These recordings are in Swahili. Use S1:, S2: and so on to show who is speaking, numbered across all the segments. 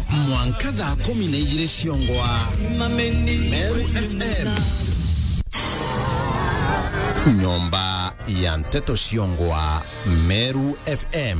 S1: Mwankadha kominejire Siongwa Meru FM Nyomba ya Nteto Siongwa Meru FM.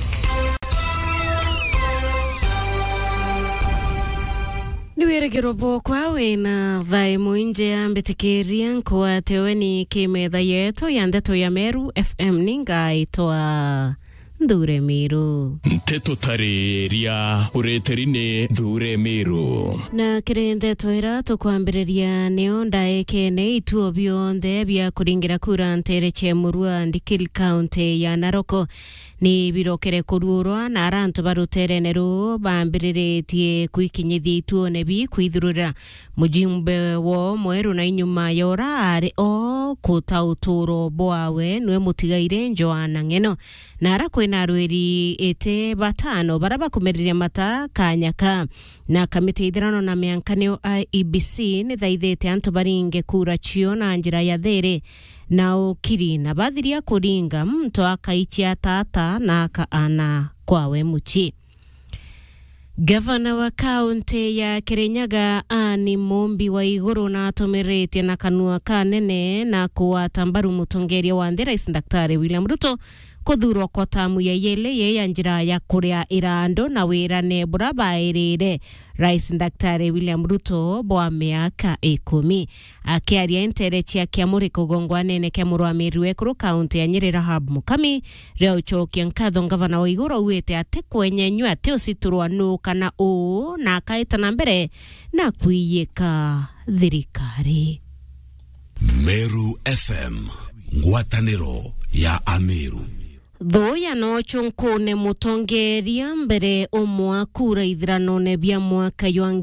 S2: Niwere gerobo kwa wena dhai muinje ya mbetikiria kwa teweni kimetha yeto ya Nteto ya Meru FM ninga itoa Dure Miru
S3: Nteto tareria ureterine Dure Miru
S2: na kire Nteto ira tukwambiriria neo ndaekene ituo bionde bia kuringira kura ntere Chemurwa Ndikil County ya Naroko ni birokere kururwa na arantu barutereneru bambiriretie kwikinyithia ituo nebi kwithurura mujimbe wo mweru na inyuma yora ari o kutauturo bwawe nwe mutigaire Joana Ngeno na ara kwina rweri ete batano baraba kumeriria mata kanyaka na kamiti ithirano na miankanio IEBC ni thaithete antu baringe kura chio na njira ya there na ukiri na bathiria kuringa mtu akaichia tata na akaana kwawe muchi. Gavana wa kaunti ya Kirinyaga Ani Mumbi wa Iguru na atomerete na kanua kanene na kuwatambaru mutongeria wa Rais Daktari William Ruto kuthurwa kwa tamu ya yele ya njira ya kuria irando na wira nebura bairire Rais Daktari William Ruto bwa miaka 10 akiaria entere chia kiamuri kugongwa nene kiamurwa miriwe kuru kaunti ya Nyeri Rahab Mukami reo chokia nkatho gavana wa Iguru uwete ate kwenyenywa ate usiturwa nuka na o na akaita na mbere na kuiyeka thirikari.
S1: Meru FM ngwataniro ya Ameru
S2: Thoya no chunkune mutongeria mbere omwa kura ithirano ne bia mwaka ywa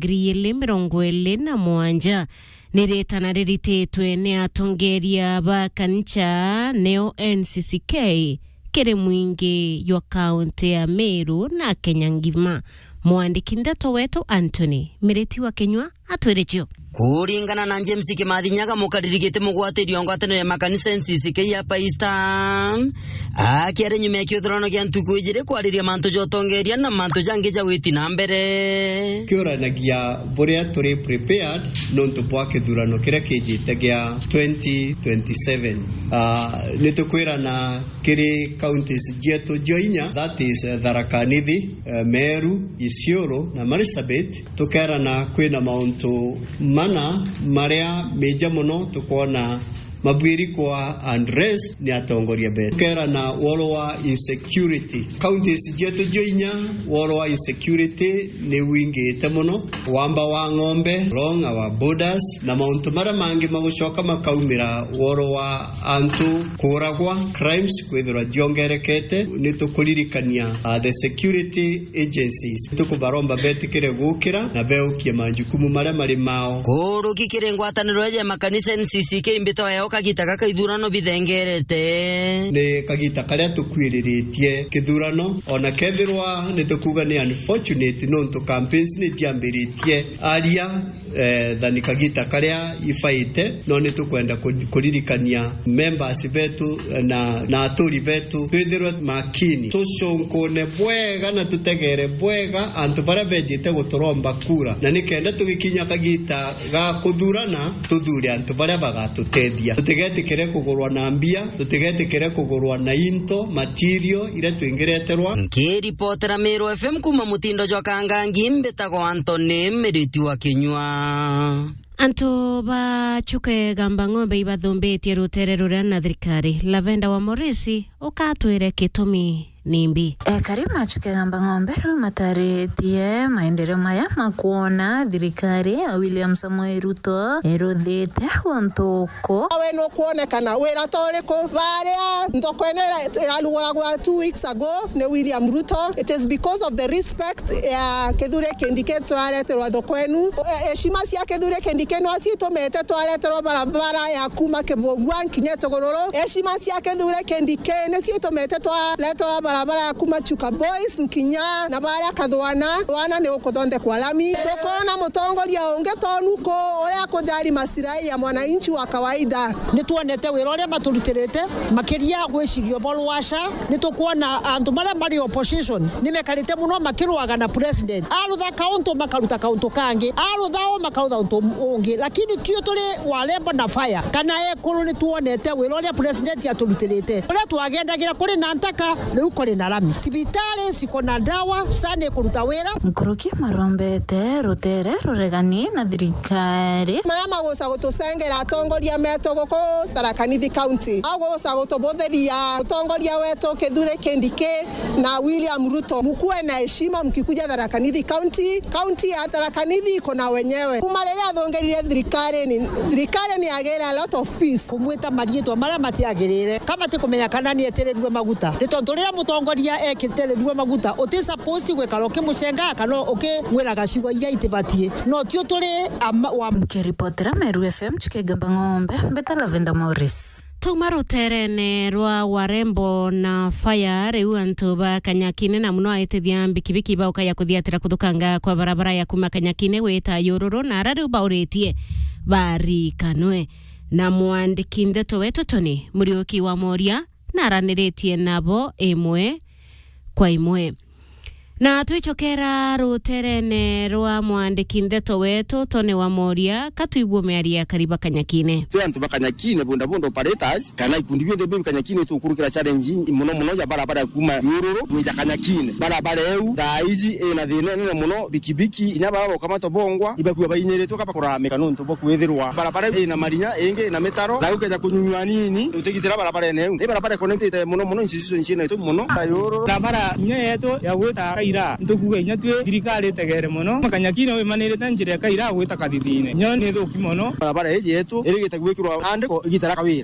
S2: 2027 niretana riritetwe ne atongeria ba kancha neo NCCK kere mwingi ywa kaunti ya Meru na Kenya ngima. Mwandiki Nteto wetu Anthony Mireti wa Kenywa atwerecho
S4: kuringana na James Kimathinyaga mukaririgite mugwatirio ngwatano ya makanisa NCCK ya Pakistan akiare nyume kithurano kia ntuku ijire kwariria mantu jotongeria na mantu jangija witi na mbere
S5: kioranagia buria turi prepared nontu bwa kithurano kiria kijite gia 2027 nitukwira na kiri counties jetu joinya, that is Tharaka Nithi, Meru, Isiolo na Marsabit. Tukera na kwina mauntu mana maria meja muno tukona mabwiri kwa unrest ni atongoria betu. Kera na wolo wa insecurity counties jetu joinya, wolo wa insecurity ni wingi temuno wamba wa ng'ombe along our borders na mauntu mara mangi magushoka makaumira wolo wa antu kuragwa crimes kwithura jongerekete nitukuririkania the security agencies tukubaromba betikire gukira na beukie majukumu mara mari mao
S4: kuru kikire ngwataniro ya makanisa NCCK mbito ya kagita kaka ithurano bithengerete
S5: ne kagita karia tukwiriretie kithurano ona kethirwa nitukuga ni unfortunate nonto campaigns ni tiambiritie aria thani kagita karia ifaite no nitukwenda kuririkania members betu na aturi betu twithirwe makini tuconkone bwega na tutegere bwega antu bara bejite guturomba kura na nikenda tugikinya kagita ga kuthurana tuthure antu bara bagatutethia tutegetikire kugurwa na mbia tutegetikire kugurwa na into material ire twingireterwa
S4: nkiripotera Meru FM kuma mutindo jwa kangangi mbetago Anthony Mireti wa Kenywa.
S2: Anto ba chuke gamba ng'ombe ibathombetie rutere ruria na thirikari. Lavenda wa Morisi ukatwire kitumi nimbi
S6: karima chuke gamba ng'ombe mataretie maendeleo maya makuona thirikari William Samoei Ruto erothete wantoko
S7: awe no kuonekana wira toriko baria ndokwene iralugwa 2 weeks ago ne William Ruto. It is because of the respect ya Kithure Kindiki twaleterwa thokwenu heshima cia Kithure Kindiki no asitomete twaleterwa barabara ya kuma Kibogwa nkinye Togororo heshima cia Kithure Kindiki ne asitomete twaleterwa barabara ya kuma Chuka Boys Nkinya na bara Kathwana wana ne ukothonde kwa lami tokona mutongoria unge tonuko oria kujari masirai ya mwananchi wa kawaida
S8: nituonete wira uria maturutirite makiria gwicirio bolwasha nitukuona andu maria mari opposition nimekarite muno makirwaga na president arutha kaunto makaruta kaunto kangi aruthao makautha unto ungi lakini tio tuli walembo na fire kana ekuru nituonete wira uria president aturutirite uria twagendagira kuri na ntaka riu kuri na lami sibitari siko na dawa sane kuruta wira
S6: Nkuruki marombete rutere ruregani na thirikari
S7: mama gosa gutusengera atongoria meto goko Tharaka Nithi County agosa gutubotheria atongoria wetu Kithure Kindiki na William Ruto mkuwe na heshima mkikuja Tharaka Nithi County ya Tharaka Nithi iko na wenyewe kumalele athongerire thirikari ni agera a lot of peace
S8: kumwita marieto mara matiagirire kama tikumenya kana ni etererwe maguta ritondoria mutongoria ekitererwe maguta uti supposed gwekara ukimucenga kana ukimwira gacigo iria itibatie no tio turi wa
S6: mkiripotera Meru FM chikegamba ng'ombe mbeta Lavenda Morris
S2: Tuma ruterene rwa warembo na fire riu antu ba Kanyakine na muno aitithia bikibiki bauka ya kuthiatira kuthukanga kwa barabara ya kuma Kanyakine weta yororo na rari bauritie bari kanwe na mwandiki ndeto wetu Tony Muriuki wa Moria na araniritie nabo imwe kwa imwe na tuichokera ruterene rwa mwandiki ndeto wetu Tony wa Moria katuibwo mearia kariba Kanyakine
S9: antu bakanyakine bonda operators kana ikundi byothe be Kanyakine tukurukira challenge muno ya barabara kuma yororo mwija Kanyakine barabara eu daizi na thina nene muno bikibiki inyababa kamato bongwa ibakuwa bayinyereto kapa kurameka nonto bokwethirwa barabara ina marinya enge na metaro na ukeja kunyunywa nini utegitira barabara ene barabara connected muno institution chine to muno yororo
S10: barabara nyeto ya gweta ntukuge nyatwe thirikari tegere muno Kanyakine we manirete njire kaira gwita kathithine nyo ni thuki muno
S9: barabara yetu irigite gwikirwa andiko igitara kawira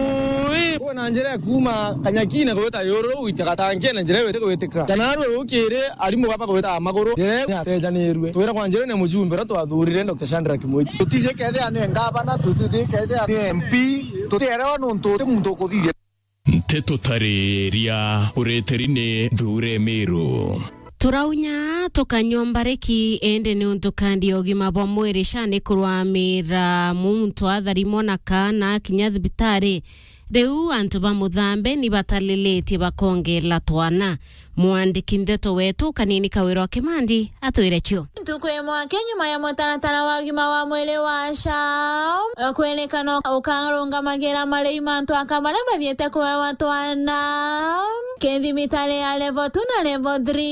S10: na njire kuma Kanyakine gwita yororo uitaka tanke na njire wete gwitika kanarwe ukire arimu baba gwita amaguru njire atejanirwe twira kwa njire ne mujumbe rato athurire Dr. Shandra Kimwiti
S11: tutije kede ane ngabana tutije kede ane MP tutierewa nonto muntu kuthije
S3: Nteto tareria ureterine Thure Meru
S2: Turaunya tukanyombareki ende ni untukandi ogima bwa mwiri shani kurwamira muntu atharimo na kana kinya thibitari riu antu ba muthambe ni batalileti bakongela twana mwandiki ndeto wetu Kanini Kawiro Kimandi atwire chio
S12: Tukwe mwake nyuma ya mutaratara wa gima wa mwele wa shao kuelekana ukaronga magera marei mantu akamara mathiete kwa watwana kethi mitale ya level 2 na level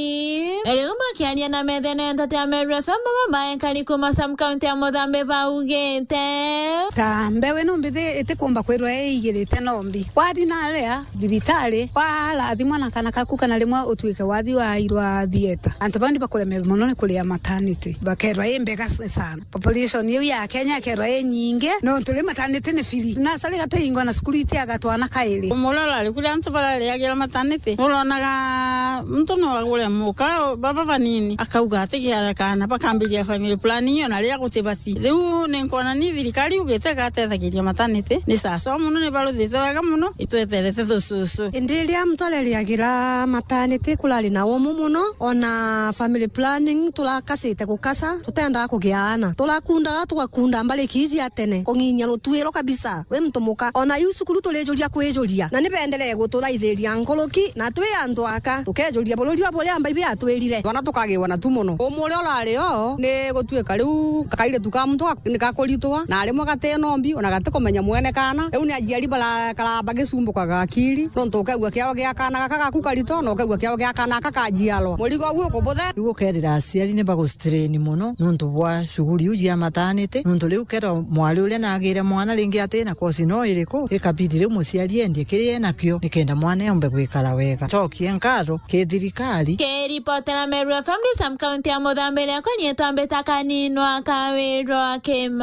S12: 3 eriuma kiania na medene ntate ya Meru FM mama enkali kuma Sam County ya Muthambe baugete
S13: tambewe nombe itekomba kwirwa eigirite nombi wadi na rea thibitari wala thimwana kana kakuka na rimwe utuike wathi wa irwa thieta antu bandi bakulemerwa muno ni kuria maternity bakerwa imbega sana population yu ya Kenya kerwa nyinge no tuli maternity ni firi na sali gateingwa na skuli iti agatwana kairi
S14: umulala likuli antu barale yagira maternity ulonaga mtu no agule muka baba banini akauga atigira kana bakambiria family planning yo nalia gutibati riu ninkona ni thirikari ugete gatethagiria maternity ni saso muno ni baruthite wega muno itweterete thususu
S15: indiria mtoleliagira maternity kulali na womu muno ona family planning tulakasite gukasa tutenda kugiana tulakunda tukakunda mbali kiji atene konginya rutwiro kabisa we mtomoka ona yusukuru tulejuria kwejuria na nipendelee guturaithiria nkoloki na twi andu aka tukejuria bururi wa bole amba ibi atwirire
S16: wana tukagiwa na tu muno umure olari o ni gutwika riu kakaire tukamuntu nikakoritwa na arimwe gate nombi ona gate kumenya mwene kana riu ni ajiari bala kala bagisumbu kwa gakiri ronto kagwa kiao gia kana gakaku karito no kagwa kiao gia kana kakajialo murigo gwo kubuthe
S8: riu kerira aciari ni bagustrain muno nuntu bwa shughuli uji ya maternity nuntu riu kero mwari ule na agire mwana ringi atena kosi no iriko ikabidi riu muciari endie kirie nakio nikenda mwana yombe gwikara wega tokie nkaro ke thirikari
S12: ke ripotera Meru FM Sam County ya Muthambe ya kwani tambeta Kaninwa Kawiro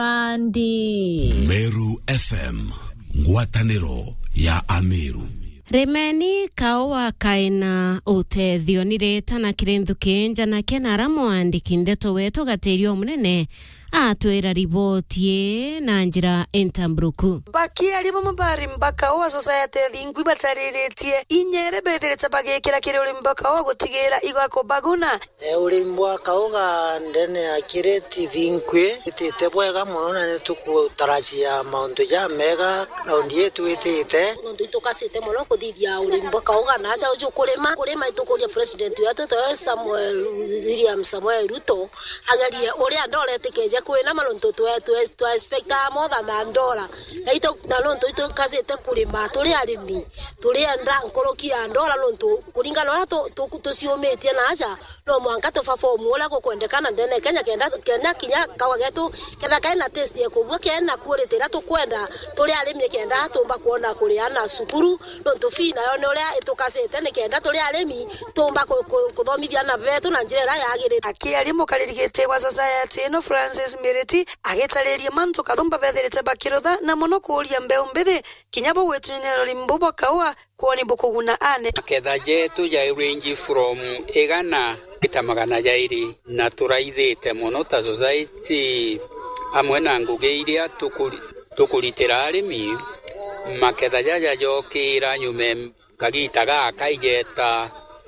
S12: Kimandi
S1: Meru FM ngwataniro ya Ameru
S2: Remeni kawa kaina utethio nireta na kirenthu kinja na kenara mwandiki ndeto wetu gaterio munene atwira riboti na njira entambruku.
S17: Bakia libo mabari mbaka wa society thingwi batariretie inyere betherete bagekira kiri uri mbaka wa gutigera igako baguna
S8: uri mbaka uga ndene akireti thingwi itite bwega muno na nitukutarajia maundu ya mega raundi yetu itite
S18: ndu tukasite muno kuthithia uri mbaka uga na acha uju kurima itukuria president wetu Samuel William Samuel Ruto agarie uri andorete keje kwina maluntu tu expect more than $1 na ito na lonto ito kasete kurima tuli arimi tuli anda nkorokia $1 lonto kulingana na to siometie na acha no mwanka to fa formula ko kwendekana ndene Kenya kenda kinya kawagetu kenda kaina test ye kubwa kena kuretera to kwenda tuli arimi kenda tumba kuona kuliana sukuru lonto fina yo ne uria itukasete ne kenda tuli arimi tumba kuthomithia na betu na njira yagire
S17: akiari mukaririgite wa society no Francis Miriti agitariria mantu kathumba betherete bakirotha na muno kuria mbeu mbithi kinya bo wetunero limbobo kawa kwoni bokuguna ane
S19: aketha jetu ya range from igana itamagana jairi na turaithite muno ta society amwe na nguge iria tukuritira arimi maketha jaja jokira nyume kagita gaka ijeta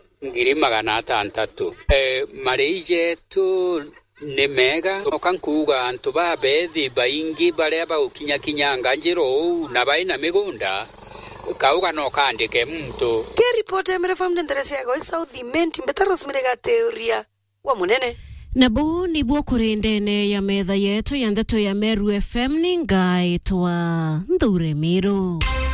S19: 600 marije tu ni mega okankuga antu babethi baingi baria bagukinya kinyanga njiro na baina migunda kauga no kandike muntu
S17: ke report emere from nderesi yago South Imenti mbetaros mirega teoria wa munene
S2: na bu ni bwo kurindene ya metha yetu ya ndeto ya Meru FM ningaitwa Ndure Miru.